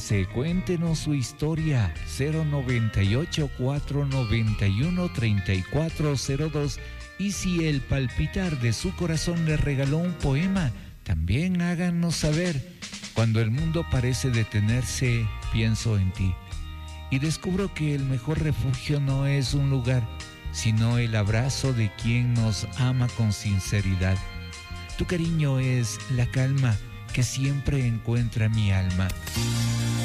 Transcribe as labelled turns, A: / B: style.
A: comuníquese, cuéntenos su historia. 098-491-3402. Y si el palpitar de su corazón le regaló un poema, también háganos saber. Cuando el mundo parece detenerse, pienso en ti. Y descubro que el mejor refugio no es un lugar, sino el abrazo de quien nos ama con sinceridad. Tu cariño es la calma que siempre encuentra mi alma.